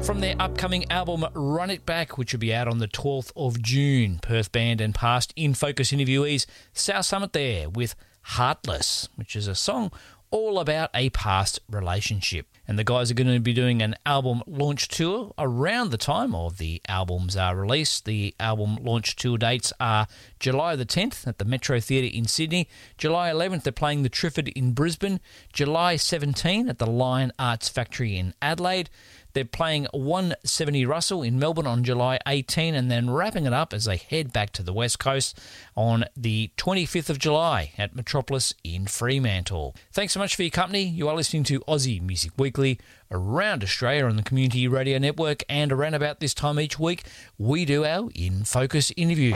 from their upcoming album Run It Back, which will be out on the 12th of June. Perth band and past In Focus interviewees South Summit there with Heartless, which is a song all about a past relationship. And the guys are going to be doing an album launch tour around the time of the album's release. The album launch tour dates are July the 10th at the Metro Theatre in Sydney. July 11th, they're playing the Triffid in Brisbane. July 17 at the Lion Arts Factory in Adelaide. They're playing 170 Russell in Melbourne on July 18 and then wrapping it up as they head back to the West Coast on the 25th of July at Metropolis in Fremantle. Thanks so much for your company. You are listening to Aussie Music Weekly around Australia on the Community Radio Network, and around about this time each week, we do our In Focus interview.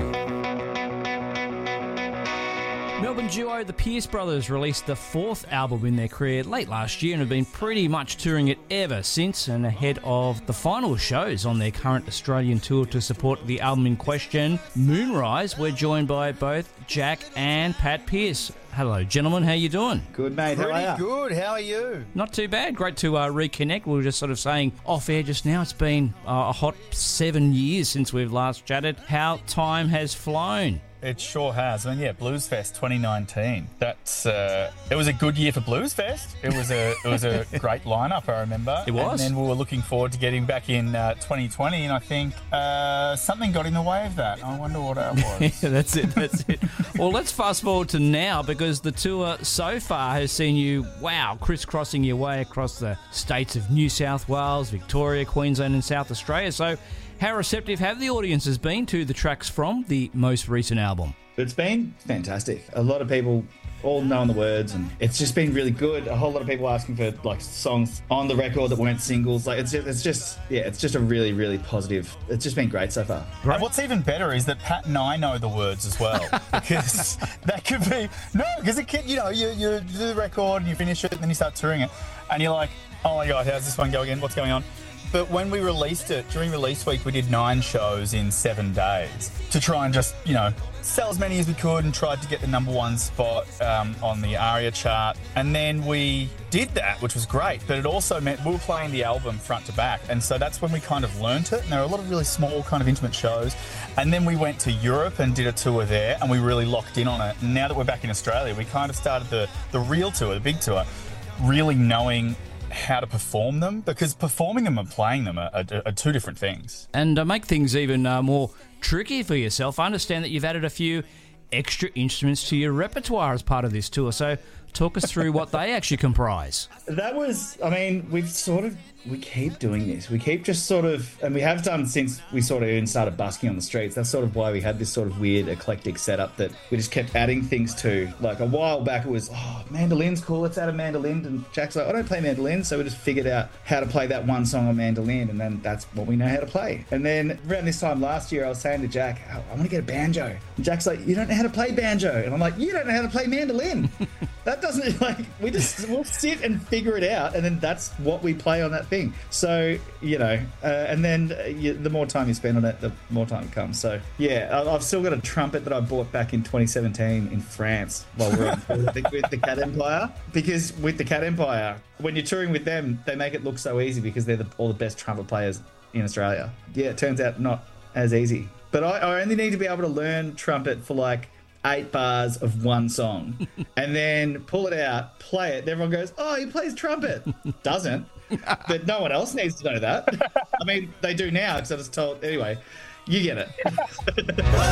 Melbourne duo The Pierce Brothers released the fourth album in their career late last year and have been pretty much touring it ever since, and ahead of the final shows on their current Australian tour to support the album in question, Moonrise, we're joined by both Jack and Pat Pierce. Hello, gentlemen. How you doing? Good, mate. Pretty How are you? good. How are you? Not too bad. Great to reconnect. We were just sort of saying off air just now, it's been a hot 7 years since we've last chatted. How time has flown. It sure has. I mean, yeah, Blues Fest 2019. That's it was a good year for Blues Fest. It was a great lineup, I remember. It was. And then we were looking forward to getting back in 2020, and I think something got in the way of that. I wonder what that was. Yeah, that's it. Well, let's fast forward to now, because the tour so far has seen you, crisscrossing your way across the states of New South Wales, Victoria, Queensland and South Australia. So how receptive have the audiences been to the tracks from the most recent album? It's been fantastic. A lot of people all knowing the words, and it's just been really good. A whole lot of people asking for like songs on the record that weren't singles. Like it's just a really, really positive. It's just been great so far. Right. And what's even better is that Pat and I know the words as well, because that could be because a kid, you do the record and you finish it and then you start touring it, and you're like, oh my god, how's this one go again? What's going on? But when we released it, during release week, we did 9 shows in 7 days to try and just, sell as many as we could, and tried to get the #1 spot on the ARIA chart. And then we did that, which was great. But it also meant we were playing the album front to back. And so that's when we kind of learnt it. And there were a lot of really small, kind of intimate shows. And then we went to Europe and did a tour there, and we really locked in on it. And now that we're back in Australia, we kind of started the real tour, the big tour, really knowing how to perform them, because performing them and playing them are 2 different things. And make things even more tricky for yourself, I understand that you've added a few extra instruments to your repertoire as part of this tour. So talk us through what they actually comprise. That was, we keep doing this. We keep just and we have done since we sort of even started busking on the streets. That's sort of why we had this sort of weird eclectic setup that we just kept adding things to. Like a while back it was, mandolin's cool, let's add a mandolin. And Jack's like, I don't play mandolin. So we just figured out how to play that one song on mandolin, and then that's what we know how to play. And then around this time last year, I was saying to Jack, I want to get a banjo. And Jack's like, you don't know how to play banjo. And I'm like, you don't know how to play mandolin. That doesn't, we'll sit and figure it out, and then that's what we play on that thing. So, and then the more time you spend on it, the more time it comes. So, yeah, I've still got a trumpet that I bought back in 2017 in France while we were with the Cat Empire. Because with the Cat Empire, when you're touring with them, they make it look so easy because they're all the best trumpet players in Australia. Yeah, it turns out not as easy. But I only need to be able to learn trumpet for 8 bars of one song and then pull it out, play it, and everyone goes, oh, he plays trumpet. Doesn't. But no one else needs to know that. I mean, they do now because I just told. Anyway, you get it.